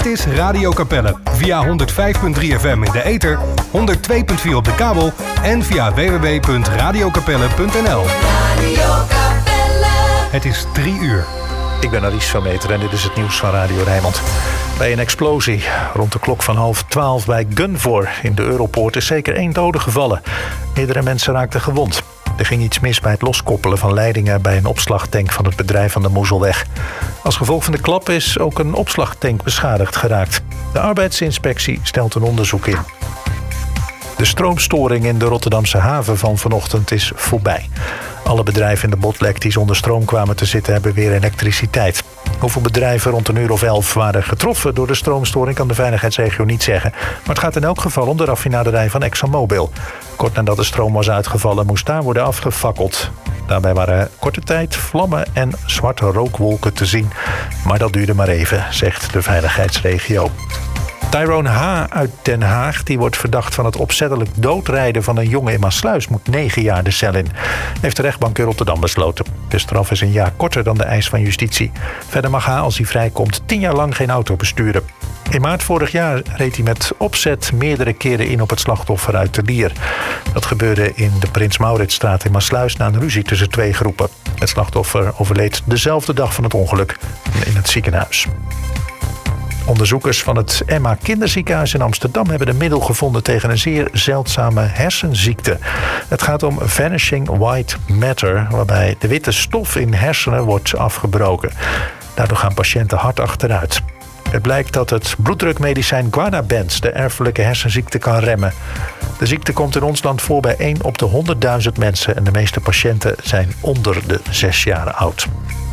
is Radio Capelle. Via 105.3 FM in de ether, 102.4 op de kabel en via www.radiocapelle.nl. Radio Capelle. Het is 3 uur. Ik ben Aries van Meter en dit is het nieuws van Radio Rijnmond. Bij een explosie rond de klok van 11:30 bij Gunvor in de Europoort is zeker 1 dode gevallen. Meerdere mensen raakten gewond. Er ging iets mis bij het loskoppelen van leidingen bij een opslagtank van het bedrijf aan de Moezelweg. Als gevolg van de klap is ook een opslagtank beschadigd geraakt. De arbeidsinspectie stelt een onderzoek in. De stroomstoring in de Rotterdamse haven van vanochtend is voorbij. Alle bedrijven in de Botlek die zonder stroom kwamen te zitten hebben weer elektriciteit. Hoeveel bedrijven rond een uur of 11 waren getroffen door de stroomstoring kan de veiligheidsregio niet zeggen. Maar het gaat in elk geval om de raffinaderij van ExxonMobil. Kort nadat de stroom was uitgevallen moest daar worden afgefakkeld. Daarbij waren korte tijd vlammen en zwarte rookwolken te zien. Maar dat duurde maar even, zegt de veiligheidsregio. Tyrone H. uit Den Haag, die wordt verdacht van het opzettelijk doodrijden van een jongen in Maassluis, moet 9 jaar de cel in. Heeft de rechtbank in Rotterdam besloten. De straf is 1 jaar korter dan de eis van justitie. Verder mag H. als hij vrijkomt 10 jaar lang geen auto besturen. In maart vorig jaar reed hij met opzet meerdere keren in op het slachtoffer uit de Lier. Dat gebeurde in de Prins Mauritsstraat in Maassluis na een ruzie tussen 2 groepen. Het slachtoffer overleed dezelfde dag van het ongeluk in het ziekenhuis. Onderzoekers van het Emma Kinderziekenhuis in Amsterdam hebben een middel gevonden tegen een zeer zeldzame hersenziekte. Het gaat om Vanishing White Matter, waarbij de witte stof in hersenen wordt afgebroken. Daardoor gaan patiënten hard achteruit. Het blijkt dat het bloeddrukmedicijn Guanabens de erfelijke hersenziekte kan remmen. De ziekte komt in ons land voor bij 1 op de 100.000 mensen en de meeste patiënten zijn onder de 6 jaar oud.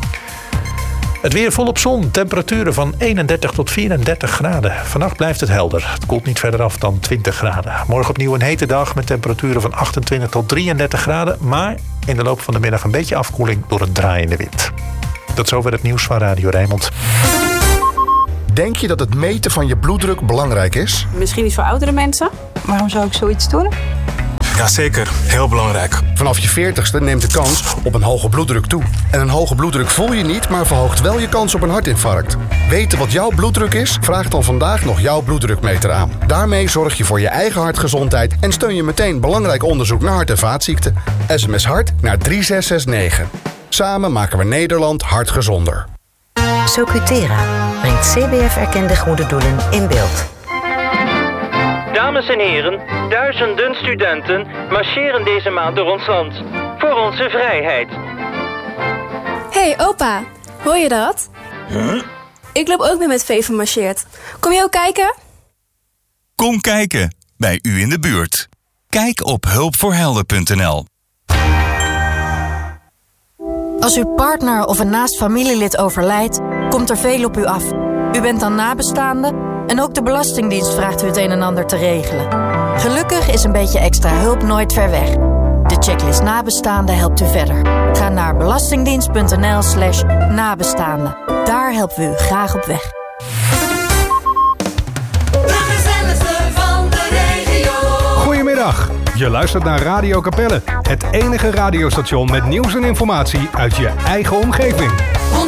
Het weer volop zon, temperaturen van 31 tot 34 graden. Vannacht blijft het helder. Het koelt niet verder af dan 20 graden. Morgen opnieuw een hete dag met temperaturen van 28 tot 33 graden. Maar in de loop van de middag een beetje afkoeling door een draaiende wind. Tot zover het nieuws van Radio Rijnmond. Denk je dat het meten van je bloeddruk belangrijk is? Misschien iets voor oudere mensen. Waarom zou ik zoiets doen? Jazeker, heel belangrijk. Vanaf je 40ste neemt de kans op een hoge bloeddruk toe. En een hoge bloeddruk voel je niet, maar verhoogt wel je kans op een hartinfarct. Weten wat jouw bloeddruk is? Vraag dan vandaag nog jouw bloeddrukmeter aan. Daarmee zorg je voor je eigen hartgezondheid en steun je meteen belangrijk onderzoek naar hart- en vaatziekten. SMS HART naar 3669. Samen maken we Nederland hartgezonder. Socutera brengt CBF-erkende goede doelen in beeld. Dames en heren, duizenden studenten marcheren deze maand door ons land. Voor onze vrijheid. Hey opa, hoor je dat? Huh? Ik loop ook mee met Veven marcheert. Kom je ook kijken? Kom kijken, bij u in de buurt. Kijk op hulpvoorhelden.nl. Als uw partner of een naast familielid overlijdt, komt er veel op u af. U bent dan nabestaande en ook de Belastingdienst vraagt u het een en ander te regelen. Gelukkig is een beetje extra hulp nooit ver weg. De checklist nabestaande helpt u verder. Ga naar belastingdienst.nl/nabestaande. Daar helpen we u graag op weg. De gezelligste van de regio. Goedemiddag, je luistert naar Radio Capelle. Het enige radiostation met nieuws en informatie uit je eigen omgeving.